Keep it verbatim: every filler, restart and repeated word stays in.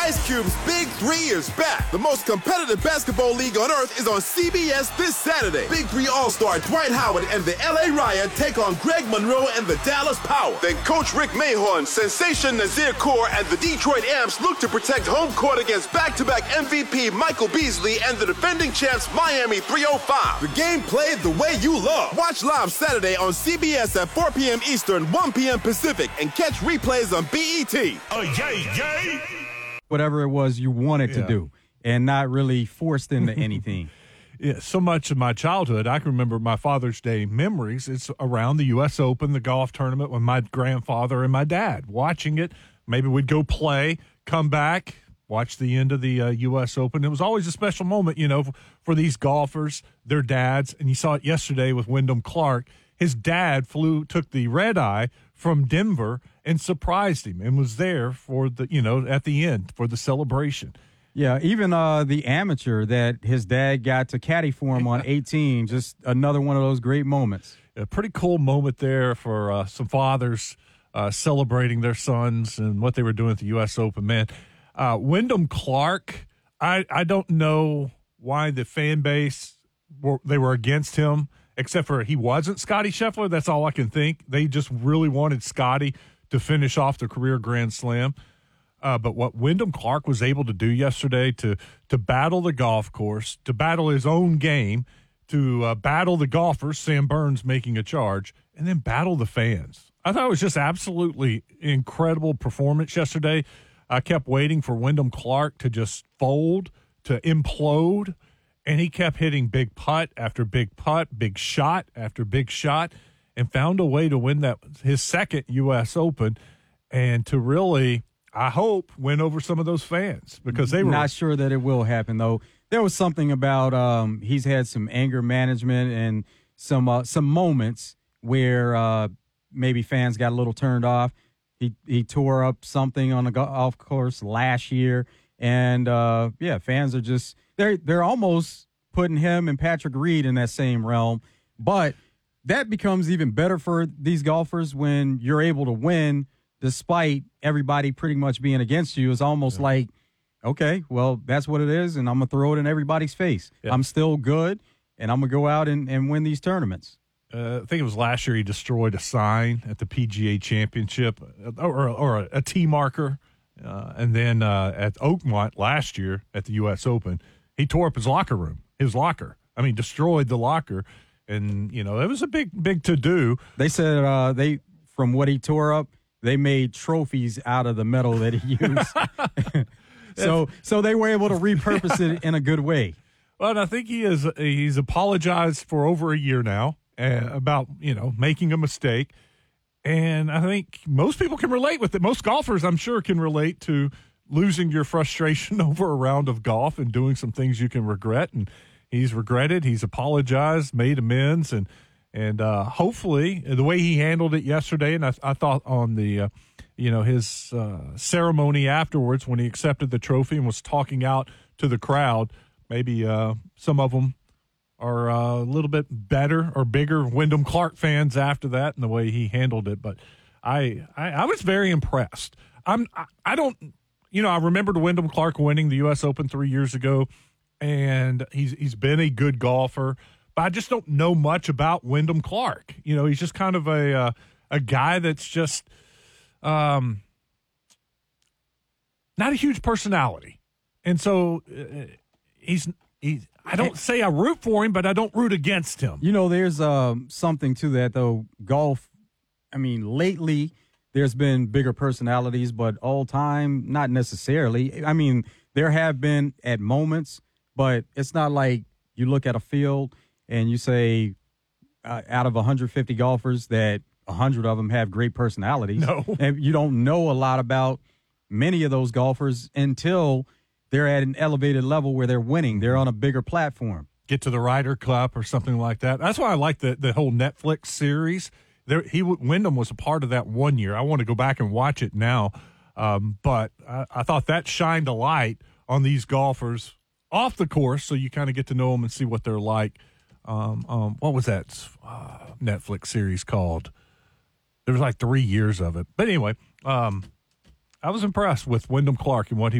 Ice Cube's Big Three is back. The most competitive basketball league on earth is on C B S this Saturday. Big Three All-Star Dwight Howard and the L A Riot take on Greg Monroe and the Dallas Power. Then Coach Rick Mahorn, Sensation Nazir Kaur, and the Detroit Amps look to protect home court against back-to-back M V P Michael Beasley and the defending champs Miami three oh five. The game played the way you love. Watch live Saturday on C B S at four p.m. Eastern, one p.m. Pacific, and catch replays on B E T. Oh, yay, yay! Whatever it was you wanted yeah. to do and not really forced into anything. Yeah, so much of my childhood, I can remember my Father's Day memories. It's around the U S Open, the golf tournament, with my grandfather and my dad watching it. Maybe we'd go play, come back, watch the end of the uh, U S Open. It was always a special moment, you know, for, for these golfers, their dads. And you saw it yesterday with Wyndham Clark. His dad flew, took the red eye from Denver and surprised him and was there for the, you know, at the end for the celebration. Yeah, even uh, the amateur that his dad got to caddy for him on eighteen, just another one of those great moments. A pretty cool moment there for uh, some fathers uh, celebrating their sons and what they were doing at the U S Open. Man, uh, Wyndham Clark, I, I don't know why the fan base, were, they were against him, except for he wasn't Scottie Scheffler. That's all I can think. They just really wanted Scottie to finish off the career Grand Slam. Uh, but what Wyndham Clark was able to do yesterday to to battle the golf course, to battle his own game, to uh, battle the golfers, Sam Burns making a charge, and then battle the fans. I thought it was just absolutely incredible performance yesterday. I kept waiting for Wyndham Clark to just fold, to implode, and he kept hitting big putt after big putt, big shot after big shot, and found a way to win that his second U S Open and to really, I hope, win over some of those fans because they were not sure that it will happen though. There was something about um, he's had some anger management and some uh, some moments where uh, maybe fans got a little turned off. He he tore up something on the golf course last year, and uh, yeah, fans are just they're they're almost putting him and Patrick Reed in that same realm. But that becomes even better for these golfers when you're able to win despite everybody pretty much being against you. It's almost yeah. like, okay, well, that's what it is, and I'm going to throw it in everybody's face. Yeah. I'm still good, and I'm going to go out and, and win these tournaments. Uh, I think it was last year he destroyed a sign at the P G A Championship or, or a, a tee marker. Uh, and then uh, at Oakmont last year at the U S Open, he tore up his locker room, his locker. I mean, destroyed the locker. And, you know, it was a big, big to-do. They said uh, they, from what he tore up, they made trophies out of the metal that he used. so so they were able to repurpose it in a good way. Well, and I think he is he's apologized for over a year now uh, about, you know, making a mistake. And I think most people can relate with it. Most golfers, I'm sure, can relate to losing your frustration over a round of golf and doing some things you can regret. And he's regretted. He's apologized, made amends, and And uh, hopefully, the way he handled it yesterday, and I, I thought on the, uh, you know, his uh, ceremony afterwards when he accepted the trophy and was talking out to the crowd, maybe uh, some of them are uh, a little bit better or bigger Wyndham Clark fans after that and the way he handled it. But I, I, I was very impressed. I'm, I, I don't, you know, I remembered Wyndham Clark winning the U S Open three years ago, and he's he's been a good golfer. But I just don't know much about Wyndham Clark. You know, he's just kind of a uh, a guy that's just um, not a huge personality, and so uh, he's he's. I don't say I root for him, but I don't root against him. You know, there's um, something to that though. Golf. I mean, lately there's been bigger personalities, but all time not necessarily. I mean, there have been at moments, but it's not like you look at a field and you say, uh, out of one hundred fifty golfers, that one hundred of them have great personalities. No. And you don't know a lot about many of those golfers until they're at an elevated level where they're winning. They're on a bigger platform. Get to the Ryder Cup or something like that. That's why I like the, the whole Netflix series. There, he Wyndham was a part of that one year. I want to go back and watch it now. Um, but I, I thought that shined a light on these golfers off the course, so you kind of get to know them and see what they're like. Um, um, what was that uh, Netflix series called? There was like three years of it. But anyway, um, I was impressed with Wyndham Clark and what he